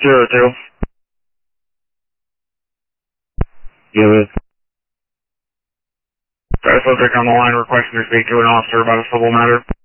602. Give it. Subject on the line requesting to speak to an officer about a civil matter.